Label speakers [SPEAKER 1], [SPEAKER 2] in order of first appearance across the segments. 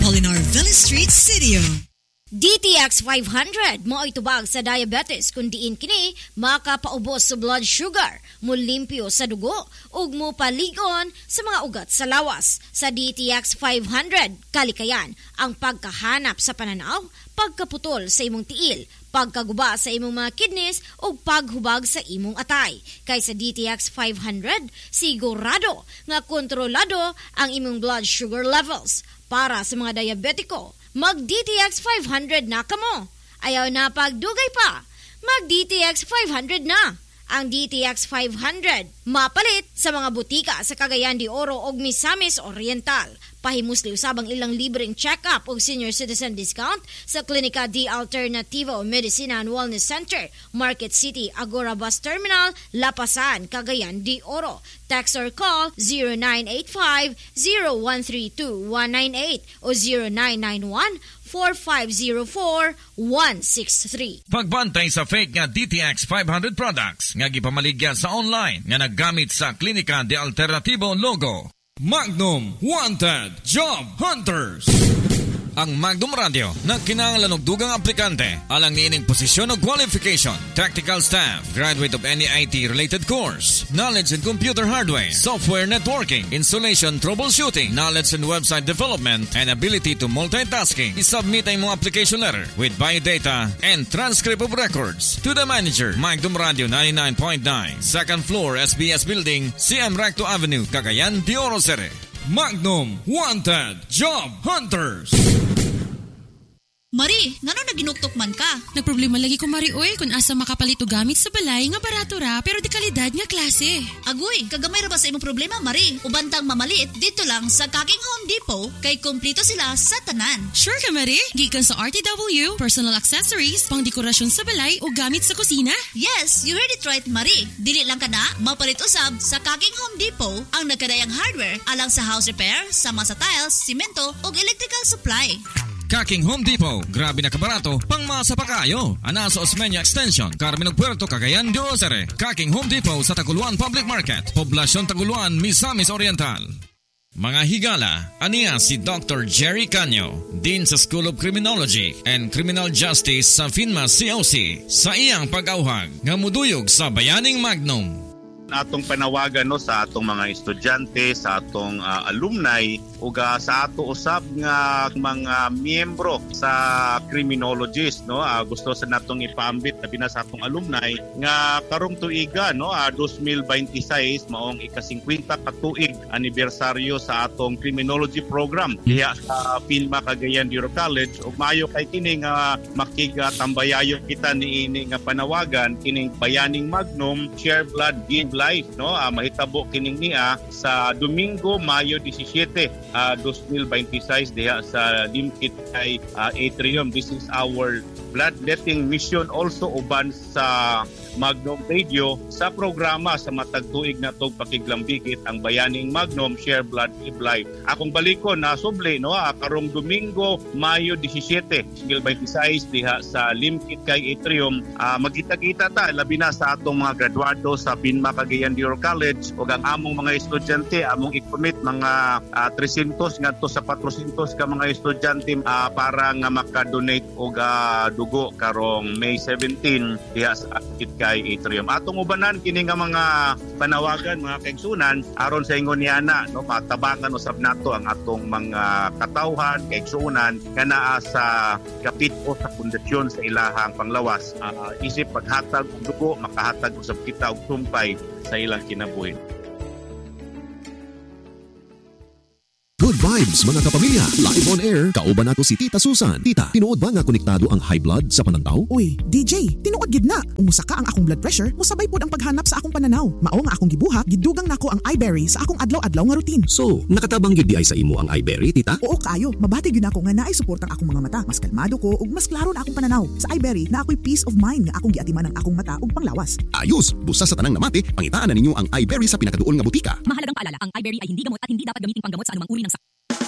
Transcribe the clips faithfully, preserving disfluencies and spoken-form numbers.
[SPEAKER 1] Apolinar Villa Street, City.
[SPEAKER 2] D T X five hundred mo itubag sa diabetes kun diin kini makapaubos sa blood sugar, mulimpyo sa dugo ug mo paligon sa mga ugat sa lawas. Sa D T X five hundred kalikayan ang pagkahanap sa pananaw, pagkaputol sa imong tiil, pagkaguba sa imong mga kidneys ug paghubag sa imong atay. Kay sa D T X five hundred sigurado nga kontrolado ang imong blood sugar levels. Para sa mga diabetiko, mag-D T X five hundred na kamo. Ayaw na pagdugay pa, mag-D T X five hundred na. Ang D T X five hundred mapalit sa mga butika sa Cagayan de Oro ug Misamis Oriental. Pahimusli usabang ilang libreng check-up ug senior citizen discount sa Klinika D Alternativo Medicina and Wellness Center, Market City, Agora Bus Terminal, Lapasan, Cagayan de Oro. Text or call zero nine eight five, zero one three two, one nine eight o zero nine nine one, four five zero four, one six three.
[SPEAKER 3] Pagbantay sa fake nga D T X five hundred products nga gipamaligya sa online nga naggamit sa Klinika de Alternativo logo.
[SPEAKER 4] Magnum Wanted Job Hunters. Ang Magnum Radio nagkinahanglan og dugang aplikante alang niining posisyon o qualification, tactical staff, graduate of any I T-related course, knowledge in computer hardware, software networking, installation, troubleshooting, knowledge in website development, and ability to multitasking. I-submit ang mga application letter with biodata and transcript of records to the manager, Magnum Radio ninety-nine point nine, second floor S B S Building, C M Recto Avenue, Cagayan de Oro City. Magnum Wanted Job Hunters.
[SPEAKER 5] Mari, ngano naginuktok man ka?
[SPEAKER 6] Nagproblema lagi ko, Mari, oy, kung asa makapalit o gamit sa balay nga barato ra, pero di kalidad nga klase.
[SPEAKER 5] Agoy, kagamay ra ba sa imong problema, Mari? Ubantang mamaliit, dito lang sa Kaking Home Depot, kay kumpleto sila sa tanan.
[SPEAKER 6] Sure ka, Mari? Gikan sa R T W, personal accessories, pang dekorasyon sa balay o gamit sa kusina?
[SPEAKER 5] Yes, you heard it right, Mari. Dili lang ka na, mapalit usab sa Kaking Home Depot ang nagkadayang hardware alang sa house repair, sama sa tiles, simento o electrical supply.
[SPEAKER 4] Kaking Home Depot, grabe na kabarato, pang masa pa kayo. Ana sa Osmeña Extension, Carmen of Puerto, Cagayan de Oro. Kaking Home Depot sa Taguluan Public Market, Poblasyon Taguluan, Misamis Oriental. Mga higala, aniya si Doctor Jerry Canyo, Dean sa School of Criminology and Criminal Justice sa FINMA C O C, sa iyang pag-auhag nga muduyog sa Bayaning Magnum.
[SPEAKER 7] Atong panawagan no sa atong mga estudyante, sa atong uh, alumni ug uh, sa ato usab nga mga miyembro sa criminologist no uh, gusto sa natong ipaambit labi na sa atong alumni nga karong tuiga no uh, twenty twenty-six maong ika-fifty ka tuig anibersaryo sa atong criminology program diha sa FINMA Cagayan de Oro College ug maayo kay kini nga makigatambayayon kita niini nga panawagan kining Bayaning Magnum Share Blood Give Life no uh, mahitabo kining niya sa Domingo Mayo seventeen uh, twenty twenty-six diha sa Limkit kay uh, Atrium. This is our bloodletting mission also uban sa Magnum Radio sa programa sa matag tuig na tog pakiglambigit ang Bayaning Magnum Share Blood Give Life. Akong balikon na subli no uh, karong Domingo Mayo seventeen twenty twenty-six diha sa Limkit kay Atrium uh, magkita-kita ta labi na sa atong mga graduado sa FINMA Cagayan de Oro College ug ang among mga estudyante among i-commit mga uh, three hundred ngadto sa four hundred ka mga estudyante uh, para nga maka-donate og uh, dugo karong May seventeenth diha sa kay Atrium. Atong ubanan kini nga mga panawagan mga kaigsunan aron sa ingon niana no matabangan usab nato ang atong mga katawhan kaigsunan nga naa sa kapito sa pundasyon sa ilahang panglawas. Uh, isip paghatag og dugo makahatag usab kita og sumpay sa ilang kinabuhi.
[SPEAKER 8] Good vibes mga kapamilya. Live on air, kauban nato si Tita Susan. Tita, tinuod ba nga konektado ang high blood sa panantaw?
[SPEAKER 9] Uy, D J, tinuod gid na. Umusa ka ang akong blood pressure, musabay pod ang paghanap sa akong pananaw. Mao nga akong gibuhat, gidugang nako ang iBerry sa akong adlaw-adlaw nga routine.
[SPEAKER 8] So, nakatabang gid di ay sa imo ang iBerry, Tita?
[SPEAKER 9] Oo kayo, mabati gyud nako nga naay suportang akong mga mata. Mas kalmado ko ug mas klaro na akong pananaw. Sa iBerry na ako'y peace of mind nga akong giatiman ang akong mata ug panglawas.
[SPEAKER 8] Ayos, busa sa tanang namati, pangitaan na ninyo ang iBerry sa pinakaduol nga butika.
[SPEAKER 10] Mahalagang paalala, ang iBerry ay hindi gamot at hindi dapat gamiting panggamot sa anumang uri ng sakit.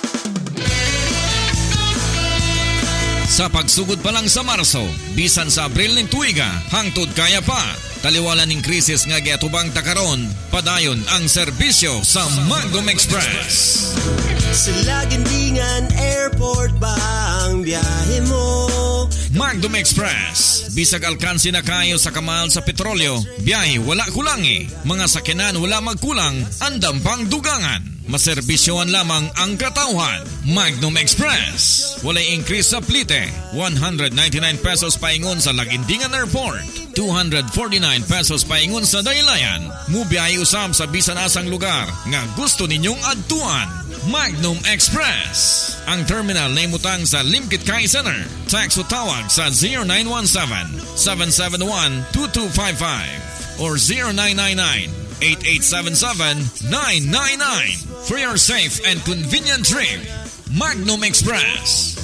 [SPEAKER 4] Sa pagsugod pa lang sa Marso, bisan sa Abril ning tuiga, hangtod kaya pa. Taliwala ning krisis nga giatubang takaron, padayon ang serbisyo sa Magnum Express.
[SPEAKER 11] Sa Lagandingan Airport biyahe mo.
[SPEAKER 4] Magnum Express. Bisag alkansi na kayo sa kamal sa petrolyo, biyahe wala kulangi. Mga sakyanan wala magkulang, andam pang dugangan. Maserbisyoan lamang ang katauhan. Magnum Express. Walay increase sa plite. one hundred ninety-nine pesos paingon sa Lagindingan Airport. two hundred forty-nine pesos paingon sa Daylayan. Mubiyahe usab sa bisan asang lugar nga gusto ninyong adtuan. Magnum Express. Ang terminal na imutang sa Limkit Kai Center. Tax o tawag sa zero nine one seven, seven seven one, two two five five or zero nine nine nine, eight eight seven seven, nine nine nine. For your safe and convenient trip, Magnum Express.